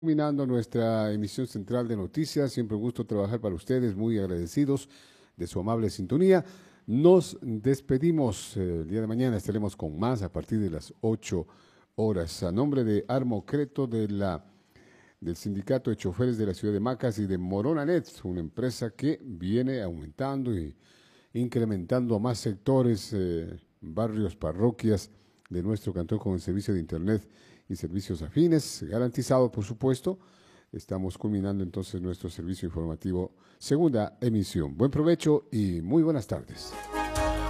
Terminando nuestra emisión central de noticias, siempre un gusto trabajar para ustedes, muy agradecidos de su amable sintonía. Nos despedimos, el día de mañana estaremos con más a partir de las 8 horas. A nombre de Armo Creto del Sindicato de Choferes de la Ciudad de Macas y de Moronanet, una empresa que viene aumentando y incrementando a más sectores, barrios, parroquias de nuestro cantón con el servicio de Internet y servicios afines, garantizado por supuesto. Estamos culminando entonces nuestro servicio informativo, segunda emisión. Buen provecho y muy buenas tardes.